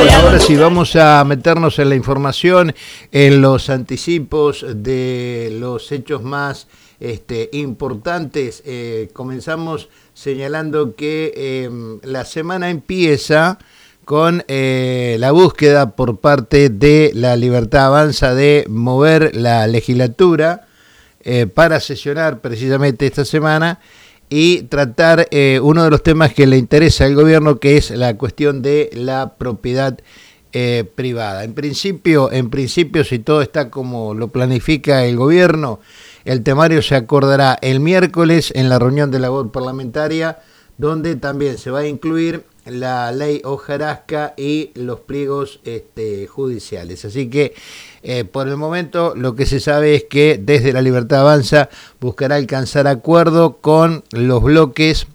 Ahora sí, vamos a meternos en la información, en los anticipos de los hechos más importantes. Comenzamos señalando que la semana empieza con la búsqueda por parte de la Libertad Avanza de mover la legislatura para sesionar precisamente esta semana y tratar uno de los temas que le interesa al gobierno, que es la cuestión de la propiedad privada. En principio, si todo está como lo planifica el gobierno, el temario se acordará el miércoles en la reunión de labor parlamentaria, donde también se va a incluir la ley hojarasca y los pliegos judiciales. Así que por el momento lo que se sabe es que desde la Libertad Avanza buscará alcanzar acuerdo con los bloques,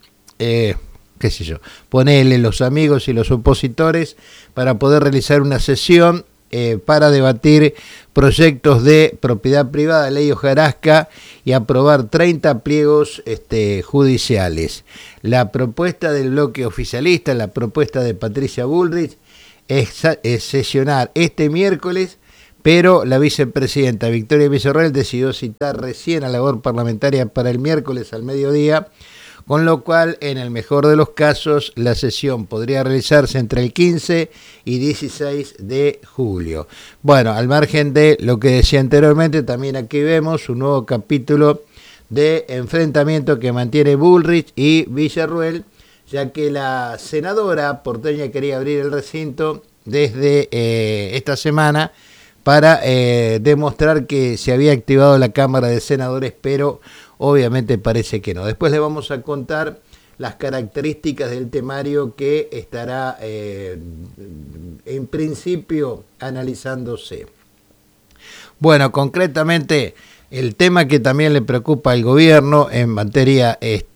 ponele los amigos y los opositores, para poder realizar una sesión para debatir proyectos de propiedad privada, ley hojarasca, y aprobar 30 pliegos judiciales. La propuesta del bloque oficialista, la propuesta de Patricia Bullrich, es sesionar este miércoles, pero la vicepresidenta Victoria Villarroel decidió citar recién a la labor parlamentaria para el miércoles al mediodía, con lo cual, en el mejor de los casos, la sesión podría realizarse entre el 15 y 16 de julio. Bueno, al margen de lo que decía anteriormente, también aquí vemos un nuevo capítulo de enfrentamiento que mantiene Bullrich y Villarroel, ya que la senadora porteña quería abrir el recinto desde esta semana para demostrar que se había activado la Cámara de Senadores, pero obviamente parece que no. Después le vamos a contar las características del temario que estará en principio analizándose. Bueno, concretamente el tema que también le preocupa al gobierno en materia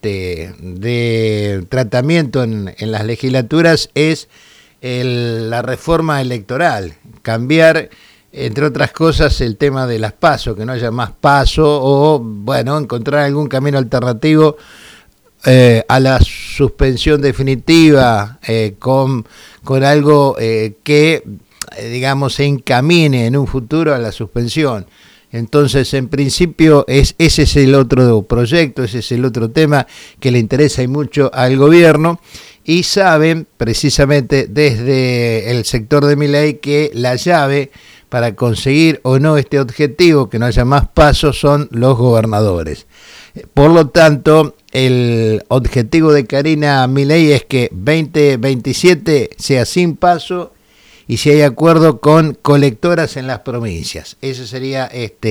de tratamiento en las legislaturas es la reforma electoral, cambiar, entre otras cosas, el tema de las PASO, que no haya más PASO, o bueno, encontrar algún camino alternativo a la suspensión definitiva, con algo que, digamos, se encamine en un futuro a la suspensión. Entonces, en principio, ese es el otro proyecto, ese es el otro tema que le interesa y mucho al gobierno, y saben precisamente desde el sector de Milei que la llave para conseguir o no este objetivo, que no haya más pasos, son los gobernadores. Por lo tanto, el objetivo de Karina Milei es que 2027 sea sin paso y si hay acuerdo con colectoras en las provincias. Ese sería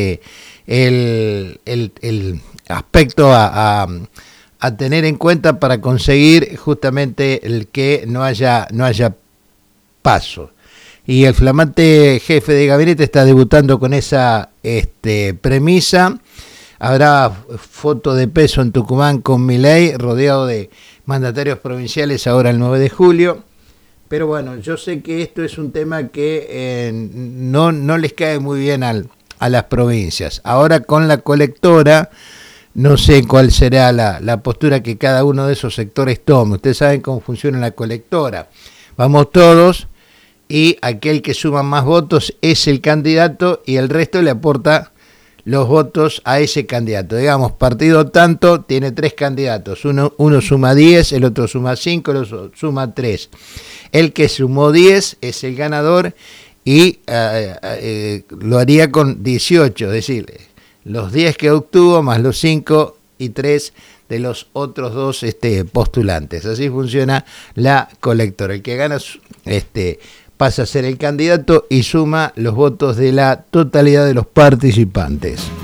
el aspecto a tener en cuenta para conseguir justamente el que no haya paso. Y el flamante jefe de gabinete está debutando con esa premisa. Habrá foto de peso en Tucumán con Milei, rodeado de mandatarios provinciales ahora el 9 de julio. Pero bueno, yo sé que esto es un tema que no les cae muy bien a las provincias. Ahora con la colectora, no sé cuál será la postura que cada uno de esos sectores tome. Ustedes saben cómo funciona la colectora. Vamos todos, y aquel que suma más votos es el candidato y el resto le aporta los votos a ese candidato. Digamos, partido tanto tiene 3 candidatos, uno suma 10, el otro suma 5, el otro suma 3. El que sumó 10 es el ganador y lo haría con 18, es decir, los 10 que obtuvo más los 5 y 3 de los otros 2 postulantes. Así funciona la colectora. El que gana pasa a ser el candidato y suma los votos de la totalidad de los participantes.